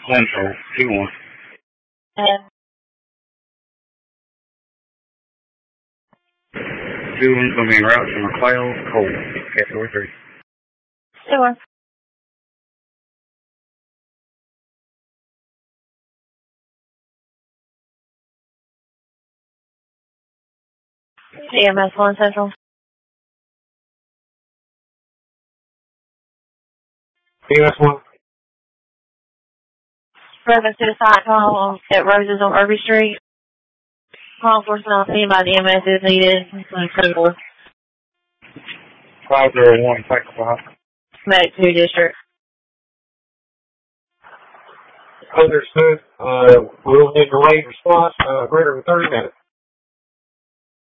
Central, T1. And 2-1's going to be en route to McLeod, Cole, category 3. sure. EMS 1 Central. EMS 1. Reference to the site call at Roses on Irby Street. Law enforcement on scene by the EMS is needed. 501, Cycle 5. Medic 2 District. Understood. We'll need delayed response greater than 30 minutes.